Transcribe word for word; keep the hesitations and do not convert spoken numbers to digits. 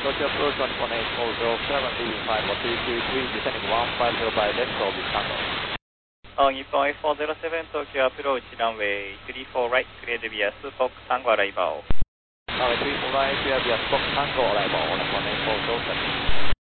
Tokyo approach one one eight four zero seven, leaving five four three three three, descending one five zero by left of the Tango. On Nippon eight four zero seven, Tokyo approach runway three four right, cleared via Spock Tango arrival. Runway three four right, cleared via Spock Tango arrival, one one eight four zero seven.